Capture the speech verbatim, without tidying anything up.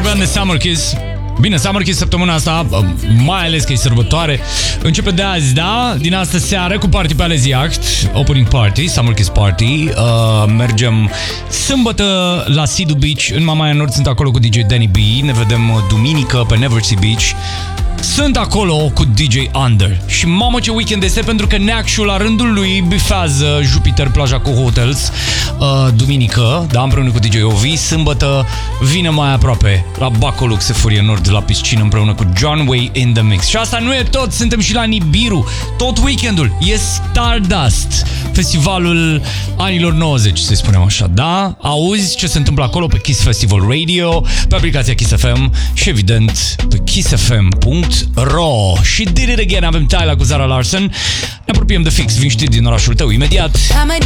vorbeam de Summer Kiss. Bine, Summer Kiss săptămâna asta, mai ales că e sărbătoare, începe de azi, da? Din astă seară cu party pe Alezi Yacht, opening party, Summer Kiss Party. Uh, mergem sâmbătă la Sidu Beach, în Mamaia Nord sunt acolo cu D J Danny B. Ne vedem duminică pe Neversea Beach. Sunt acolo cu D J Under. Și mamă ce weekend este, pentru că Neacșu la rândul lui bifează Jupiter, plaja cu hotels uh, duminică, da, împreună cu D J Ovi. Sâmbătă vine mai aproape la Bacolux, Eforie Nord, la piscină, împreună cu John Way in the Mix. Și asta nu e tot, suntem și la Nibiru tot weekendul. E Stardust, festivalul anilor nouăzeci, să spunem așa, da? Auzi ce se întâmplă acolo pe Kiss Festival Radio, pe aplicația Kiss F M și evident pe kiss f m punct r o. Și Did It Again avem Tyla cu Zara Larsson. Ne apropiem de fix, vin știri din orașul tău imediat.